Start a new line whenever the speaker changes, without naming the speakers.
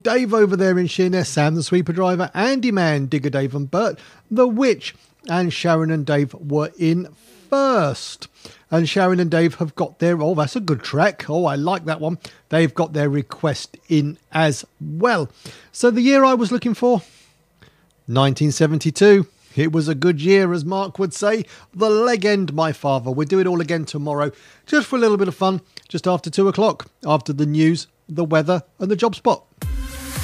Dave over there in Sheerness, Sam the sweeper driver, Andy Man, Digger Dave and Bert, The Witch, and Sharon and Dave were in first. And Sharon and Dave have got their, oh, that's a good track. Oh, I like that one. They've got their request in as well. So the year I was looking for, 1972. It was a good year, as Mark would say. The Leg End, My Father. We'll do it all again tomorrow, just for a little bit of fun, just after 2 o'clock, after the news, the weather, and the job spot.